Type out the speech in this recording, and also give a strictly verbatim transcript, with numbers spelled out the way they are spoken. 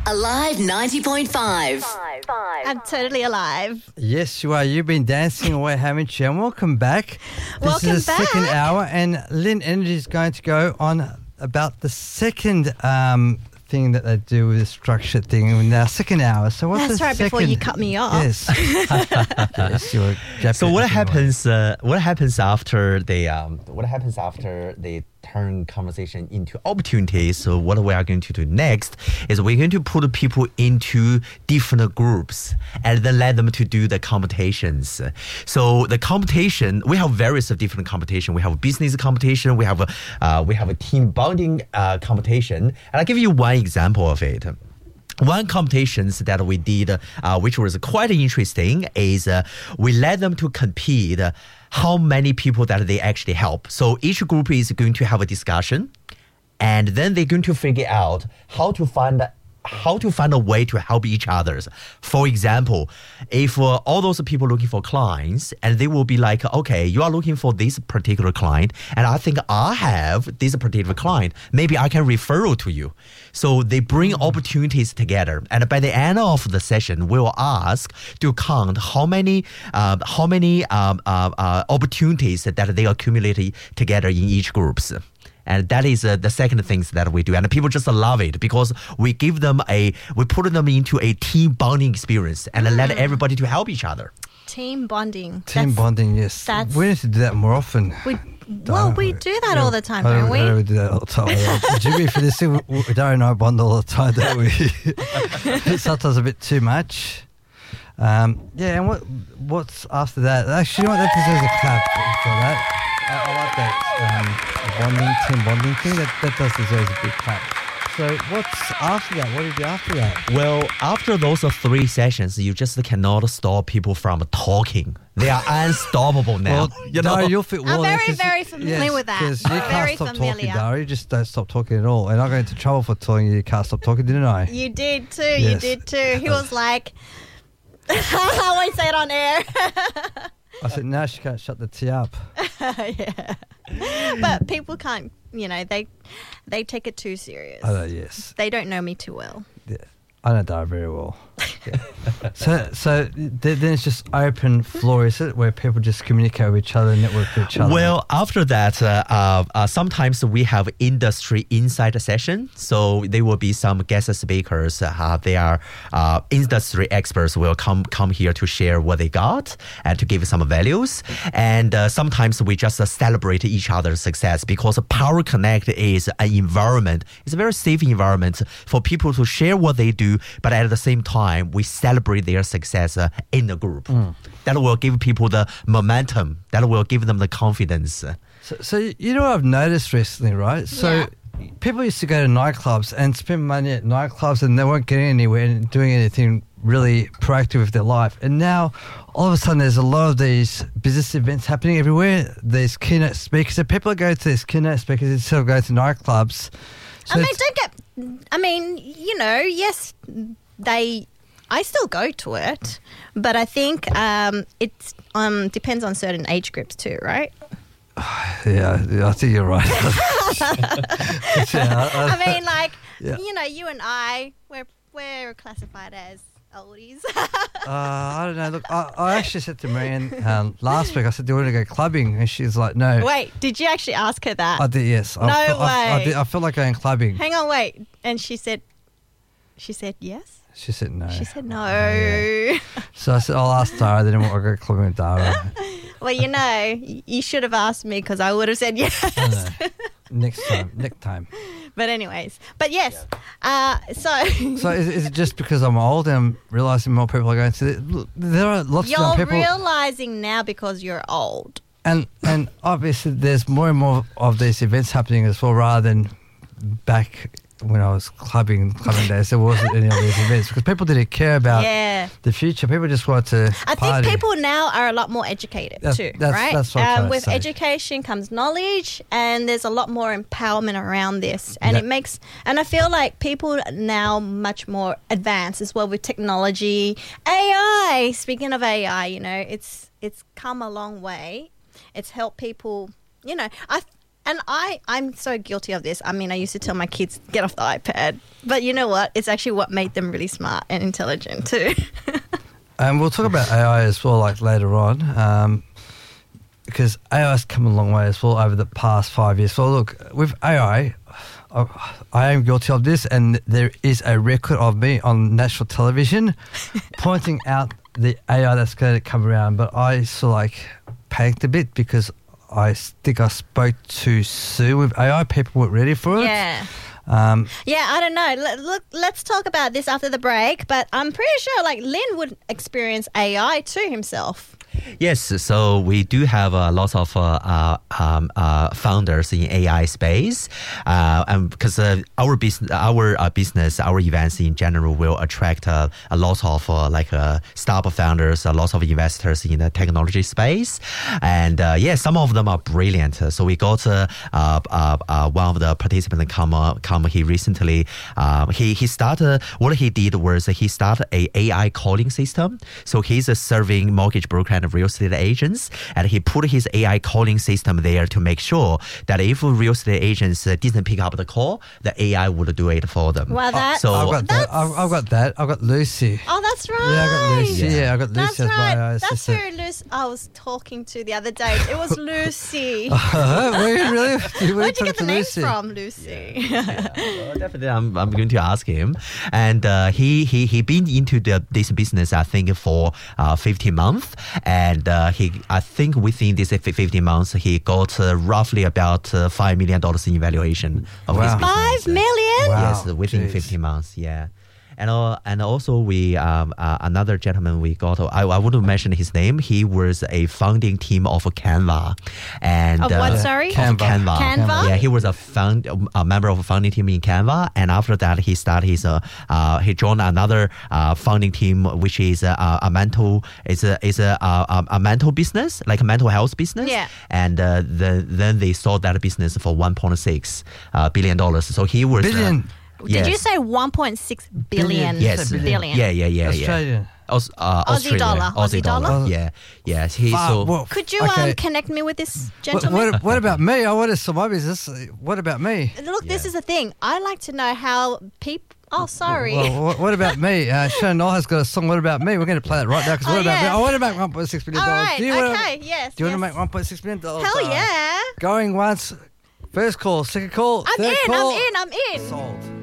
Alive ninety point five. I'm totally alive. Yes, you are. You've been dancing away, haven't you? And welcome back. This Welcome is the back. second hour, and Lynn Energy is going to go on about the second um, thing that they do with the structured thing in our second hour. So what's That's the right, second? before you cut me off. Yes. Yes, you were So what Japanese. happens? Uh, what happens after they? Um, what happens after they turn conversation into opportunities? So what we are going to do next is we're going to put people into different groups and then let them to do the competitions. So the competition, we have various different competition. We have a business competition. We have a uh, we have a team bonding uh, competition. And I'll give you one example of it. One competitions that we did, uh, which was quite interesting, is uh, we let them to compete uh, how many people that they actually help. So each group is going to have a discussion, and then they're going to figure out how to find how to find a way to help each others. For example, if uh, all those people looking for clients, and they will be like, okay, you are looking for this particular client, and I think I have this particular client. Maybe I can refer to you. So they bring opportunities together, and by the end of the session, we will ask to count how many uh, how many um, uh, uh, opportunities that they accumulate together in each groups. And that is uh, the second things that we do. And people just love it because we give them a, we put them into a team bonding experience and mm. let everybody to help each other. Team bonding. Team That's- bonding, yes. that's- We need to do that more often. We, well, we do that all the time, I don't we? I don't do that all the time. Jimmy, for this thing, we, we don't know bond all the time, don't we? Sometimes a bit too much. Um, yeah, and what what's after that? Actually, you know what? That deserves a clap for that. I, I like that um, bonding, team bonding thing. That, that does deserve a big clap. So what's after that? What do you do after that? Well, after those three sessions, you just cannot stop people from talking. They are unstoppable now. Well, you know? Dari, you'll fit well I'm very, there 'cause- very familiar with that. Because you I'm can't very stop familiar. talking, Dari. You just don't stop talking at all. And I got into trouble for telling you you can't stop talking, didn't I? You did too. Yes. You did too. He was like, I won't say it on air. I said, no, she can't shut the tea up. Yeah. But people can't, you know, they they take it too serious. I know, yes. They don't know me too well. Yeah. I know Dari very well. Yeah. so so th- then it's just open floor, is it, where people just communicate with each other, network with each other? Well, after that, uh, uh, uh, sometimes we have industry insight session. So there will be some guest speakers. Uh, they are uh, industry experts will come come here to share what they got and to give some values. And uh, sometimes we just uh, celebrate each other's success because Power Connect is an environment. It's a very safe environment for people to share what they do, but at the same time, we celebrate their success uh, in the group. Mm. That will give people the momentum. That will give them the confidence. So, so you know what I've noticed recently, right? So Yeah. people used to go to nightclubs and spend money at nightclubs and they weren't getting anywhere and doing anything really proactive with their life. And now, all of a sudden, there's a lot of these business events happening everywhere. There's keynote speakers. So people are going to these keynote speakers instead of going to nightclubs. So I mean, it's- don't get. I mean, you know, yes, they. I still go to it, but I think um, it um, depends on certain age groups too, right? yeah, yeah, I think you're right. yeah, I, I mean, like, Yeah. you know, you and I, we're we're classified as oldies. Uh, I don't know. Look, I, I actually said to Marianne um, last week, I said, do you want to go clubbing? And she's like, no. Wait, did you actually ask her that? I did, yes. I No feel, I, I, way. did, I feel like going clubbing. Hang on, wait. And she said, she said yes? She said no. She said no. Yeah. So I said, I'll ask Dara, then I'll go clubbing with Dara. Well, you know, y- you should have asked me because I would have said yes. I know. Next time, next time. But anyways, but yes. Uh, so So is, is it just because I'm old and I'm realising more people are going to it? Look, there are lots of you're young people. realizing now because you're old. And, and obviously there's more and more of these events happening as well, rather than back when I was clubbing, clubbing days, there wasn't any of these events because people didn't care about Yeah. the future. People just wanted to I party. think people now are a lot more educated That's- too, that's- right? that's what I'm um, trying to with say. education comes knowledge, and there's a lot more empowerment around this, and That- it makes. And I feel like people are now much more advanced as well with technology, A I. Speaking of A I, you know, it's it's come a long way. It's helped people. You know, I And I, I'm so guilty of this. I mean, I used to tell my kids, get off the iPad. But you know what? It's actually what made them really smart and intelligent too. And we'll talk about A I as well, like later on, um, because A I has come a long way as well over the past five years. So look, with A I, I, I am guilty of this, and there is a record of me on national television pointing out the A I that's going to come around. But I sort of like panicked a bit because I think I spoke too soon with A I. People weren't ready for it. Yeah. Um, Yeah, I don't know. Let, look, let's talk about this after the break. But I'm pretty sure, like, Lynn would experience A I too himself. Yes, so we do have uh, lots of uh, uh, um, uh, founders in A I space, uh, and because uh, our business, our uh, business, our events in general will attract uh, a lot of uh, like uh, startup founders, a lot of investors in the technology space, and uh, yeah, some of them are brilliant. So we got uh, uh, uh, uh, one of the participants come uh, come he recently. Uh, he he started what he did was he started a AI calling system. So he's uh, serving mortgage broker and real estate agents, and he put his A I calling system there to make sure that if real estate agents uh, didn't pick up the call, the A I would do it for them. Well, that, so I've got that. that's- I've, I've got that. I've got Lucy. Oh, that's right. Yeah, I got Lucy. Yeah. Yeah, I got Lucy That's as my right. A I That's assistant. who Lucy, I was talking to the other day. It was Lucy. Uh, were you really? Were Where'd you talking get the to names Lucy? from, Lucy? Well, definitely, I'm, I'm going to ask him. And uh, he he he been into the this business, I think, for uh, fifteen months, and uh, he I think within this fifteen months he got uh, roughly about uh, five million dollars in valuation of his Wow. business. Five million? Wow. Yes, within Jeez. fifteen months. Yeah. And uh, and also we um, uh, another gentleman we got. I, I wouldn't mention his name. He was a founding team of Canva, and Of what, uh, sorry? Of Canva. Canva. Canva? Yeah, he was a found a member of a founding team in Canva, and after that he started his uh, uh he joined another uh founding team which is a, a, a mental is a is a, a a mental business, like a mental health business. Yeah. And uh, the, then they sold that business for one point six uh, billion dollars. So he was uh, Billion. Did you yes. say one point six billion? Billion. Yes. Billion. Yeah, yeah, yeah, Australian. yeah. Aus- uh, Aussie Australia. dollar. Aussie dollar? Yeah, yes. He Fuck, so well, Could you okay. um connect me with this What, gentleman? what, what about me? I want to sell my business. What about me? Look, this Yeah. is the thing. I like to know how people. Oh, sorry. Well, what, what about me? Uh, Shannon Knoll has got a song. What about me? We're going to play that right now. Because Oh, what about yeah. me? I want to make one point six million All dollars. right. Do you wanna- Okay. Yes. Do you yes. want to make one point six million dollars? Hell yeah. Going once. First call. Second call. I'm third in. call. I'm in. I'm in. Sold.